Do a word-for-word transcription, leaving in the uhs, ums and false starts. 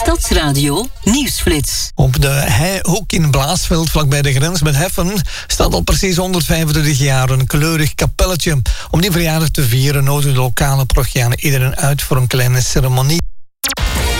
Stadsradio Nieuwsflits. Op de Heihoek in Blaasveld, vlakbij de grens met Heffen, staat al precies honderdvijfentwintig jaar een kleurig kapelletje. Om die verjaardag te vieren nodigen de lokale parochianen iedereen uit voor een kleine ceremonie.